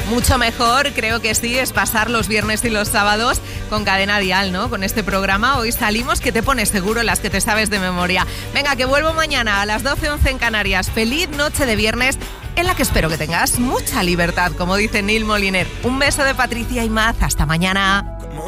Mucho mejor, creo que sí, es pasar los viernes y los sábados con Cadena Dial, ¿no? Con este programa. Hoy salimos que te pones seguro las que te sabes de memoria. Venga, que vuelvo mañana a las 12:11 en Canarias. Feliz noche de viernes, en la que espero que tengas mucha libertad, como dice Neil Moliner. Un beso de Patricia y Maz. Hasta mañana.